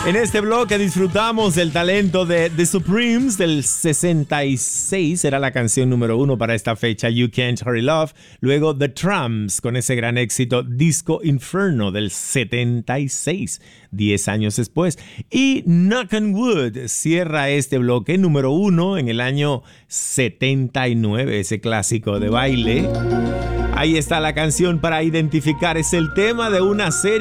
En este bloque disfrutamos del talento de The Supremes del 66, era la canción número 1 para esta fecha, You Can't Hurry Love. Luego The Tramps con ese gran éxito Disco Inferno del 76, 10 años después. Y Knock on Wood cierra este bloque número 1 en el año 79, ese clásico de baile. Ahí está la canción para identificar, es el tema de una serie